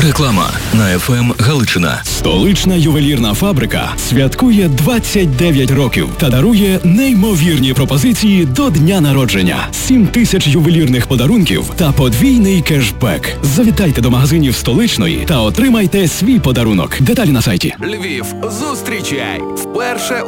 Реклама на ФМ Галичина. Столична ювелірна фабрика святкує 29 років та дарує неймовірні пропозиції до дня народження. 7 тисяч ювелірних подарунків та подвійний кешбек. Завітайте до магазинів Столичної та отримайте свій подарунок. Деталі на сайті. Львів, зустрічай! Вперше